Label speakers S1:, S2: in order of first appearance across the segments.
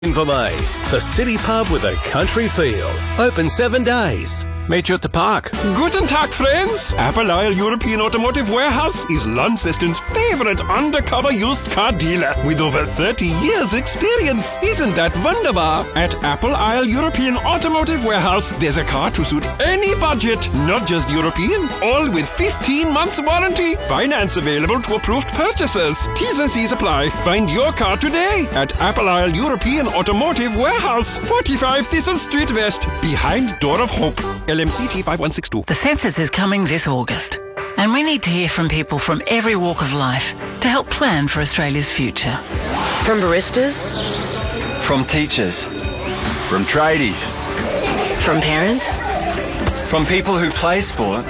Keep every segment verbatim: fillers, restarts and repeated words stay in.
S1: For me, the city pub with a country feel. Open seven days. Meet you at the park.
S2: Guten Tag, friends. Apple Isle European Automotive Warehouse is Launceston's favourite undercover used car dealer with over thirty years experience. Isn't that wunderbar? At Apple Isle European Automotive Warehouse, there's a car to suit any budget, not just European. All with fifteen months warranty. Finance available to approved purchasers. T's and C's apply. Find your car today at Apple Isle European Automotive Warehouse, forty-five Thistle Street West, behind Door of Hope. L M C T five one six two.
S3: The census is coming this August, and we need to hear from people from every walk of life to help plan for Australia's future.
S4: From baristas,
S5: from teachers, from tradies,
S4: from parents,
S5: from people who play sport,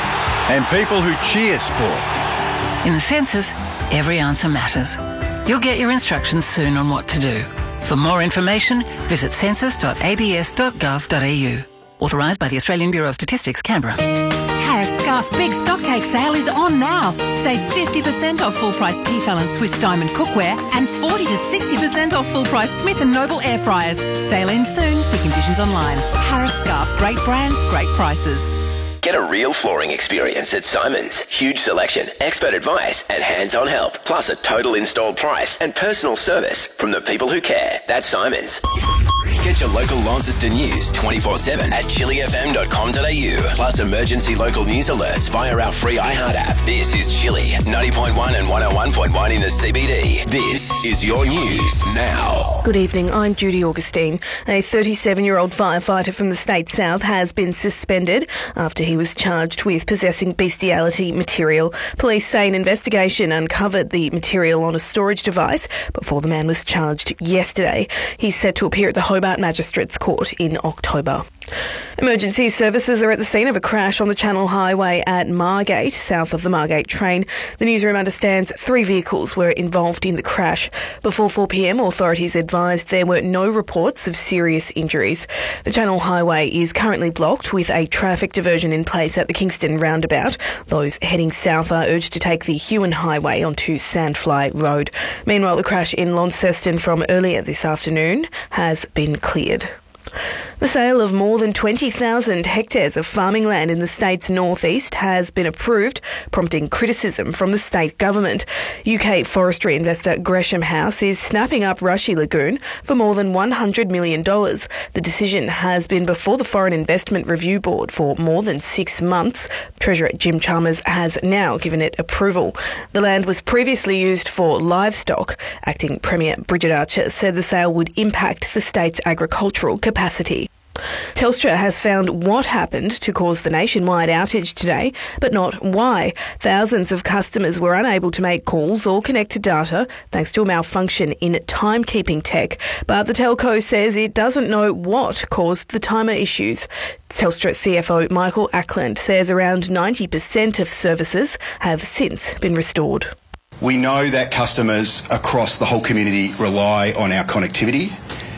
S5: and people who cheer sport.
S3: In the census, every answer matters. You'll get your instructions soon on what to do. For more information, visit census dot a b s dot gov dot a u. Authorised by the Australian Bureau of Statistics, Canberra.
S6: Harris Scarf Big Stocktake Sale is on now. Save fifty percent off full-price Tefal and Swiss Diamond cookware and forty to sixty percent off full-price Smith and Noble air fryers. Sale ends soon. See conditions online. Harris Scarf. Great brands, great prices.
S7: Get a real flooring experience at Simon's. Huge selection, expert advice and hands-on help. Plus a total installed price and personal service from the people who care. That's Simon's. Get your local Launceston news twenty-four seven at chili f m dot com dot a u. Plus emergency local news alerts via our free iHeart app. This is Chili, ninety point one and one oh one point one in the C B D. This is your news now.
S8: Good evening, I'm Judy Augustine. A thirty-seven-year-old firefighter from the State South has been suspended after he was charged with possessing bestiality material. Police say an investigation uncovered the material on a storage device before the man was charged yesterday. He's set to appear at the Hobart Magistrates Court in October. Emergency services are at the scene of a crash on the Channel Highway at Margate, south of the Margate train. The newsroom understands three vehicles were involved in the crash. Before four p m, authorities advised there were no reports of serious injuries. The Channel Highway is currently blocked with a traffic diversion in place at the Kingston roundabout. Those heading south are urged to take the Huon Highway onto Sandfly Road. Meanwhile, the crash in Launceston from earlier this afternoon has been cleared. The sale of more than twenty thousand hectares of farming land in the state's northeast has been approved, prompting criticism from the state government. U K forestry investor Gresham House is snapping up Rushy Lagoon for more than one hundred million dollars. The decision has been before the Foreign Investment Review Board for more than six months. Treasurer Jim Chalmers has now given it approval. The land was previously used for livestock. Acting Premier Bridget Archer said the sale would impact the state's agricultural capacity. Telstra has found what happened to cause the nationwide outage today, but not why. Thousands of customers were unable to make calls or connect to data thanks to a malfunction in timekeeping tech. But the telco says it doesn't know what caused the timer issues. Telstra C F O Michael Ackland says around ninety percent of services have since been restored.
S9: We know that customers across the whole community rely on our connectivity,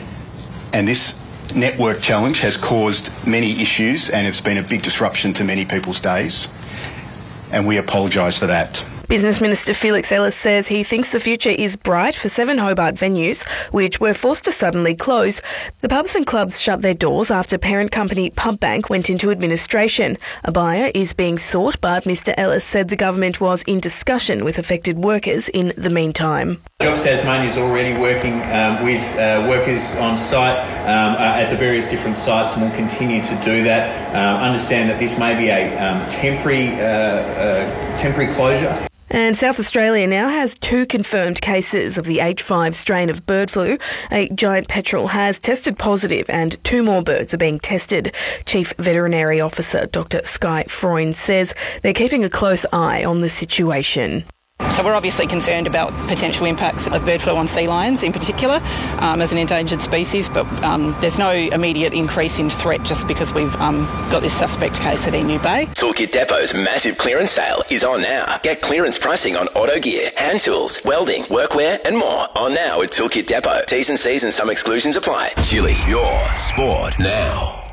S9: and this network challenge has caused many issues and it's been a big disruption to many people's days, and we apologise for that.
S8: Business Minister Felix Ellis says he thinks the future is bright for seven Hobart venues, which were forced to suddenly close. The pubs and clubs shut their doors after parent company PubBank went into administration. A buyer is being sought, but Mr Ellis said the government was in discussion with affected workers in the meantime.
S10: Jobs Tasmania is already working um, with uh, workers on site um, uh, at the various different sites, and will continue to do that. Um, understand that this may be a um, temporary, uh, uh, temporary closure.
S8: And South Australia now has two confirmed cases of the H five strain of bird flu. A giant petrel has tested positive and two more birds are being tested. Chief Veterinary Officer Doctor Skye Freund says they're keeping a close eye on the situation.
S11: So we're obviously concerned about potential impacts of bird flu on sea lions in particular um, as an endangered species, but um, there's no immediate increase in threat just because we've um, got this suspect case at Emu Bay.
S7: Toolkit Depot's massive clearance sale is on now. Get clearance pricing on auto gear, hand tools, welding, workwear and more on now at Toolkit Depot. T's and C's and some exclusions apply. Chili, your sport now.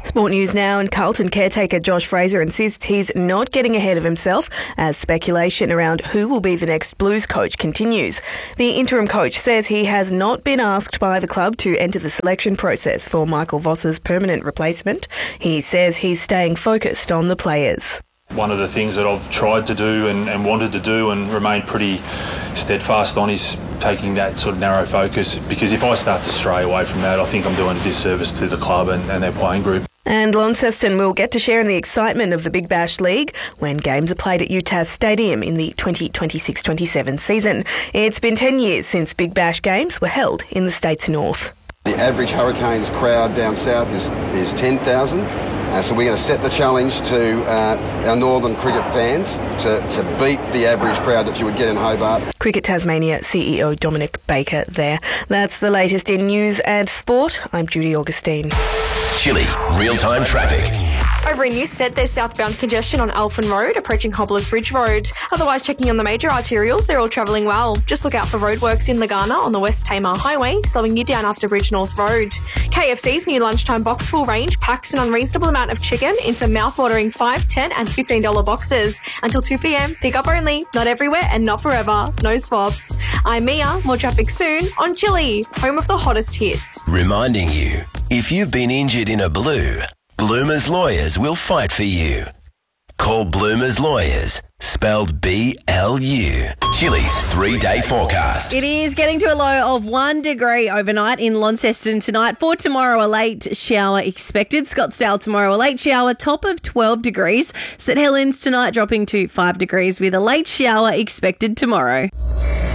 S8: Sport news now, and Carlton caretaker Josh Fraser insists he's not getting ahead of himself as speculation around who will be the next Blues coach continues. The interim coach says he has not been asked by the club to enter the selection process for Michael Voss's permanent replacement. He says he's staying focused on the players.
S12: One of the things that I've tried to do and, and wanted to do and remained pretty steadfast on is taking that sort of narrow focus, because if I start to stray away from that, I think I'm doing a disservice to the club and, and their playing group.
S8: And Launceston will get to share in the excitement of the Big Bash League when games are played at UTAS Stadium in the twenty twenty-six twenty-seven season. It's been ten years since Big Bash games were held in the state's north.
S13: The average Hurricanes crowd down south is, is ten thousand, uh, so we're going to set the challenge to uh, our northern cricket fans to, to beat the average crowd that you would get in Hobart.
S8: Cricket Tasmania C E O Dominic Baker there. That's the latest in news and sport. I'm Judy Augustine.
S7: Chilli real-time traffic.
S14: Over in Newstead, there's southbound congestion on Alphen Road, approaching Hobblers Bridge Road. Otherwise, checking on the major arterials, they're all travelling well. Just look out for roadworks in Lagana on the West Tamar Highway, slowing you down after Bridge North Road. K F C's new lunchtime box full range packs an unreasonable amount of chicken into mouth-watering five, ten and fifteen dollars boxes. Until two p.m, pick up only, not everywhere and not forever. No swaps. I'm Mia, more traffic soon on Chilli, home of the hottest hits.
S7: Reminding you, if you've been injured in a blue, Bloomers Lawyers will fight for you. Call Bloomers Lawyers, spelled B L U. Chilli's three-day forecast.
S15: It is getting to a low of one degree overnight in Launceston tonight. For tomorrow, a late shower expected. Scottsdale tomorrow, a late shower, top of twelve degrees. St Helens tonight dropping to five degrees with a late shower expected tomorrow.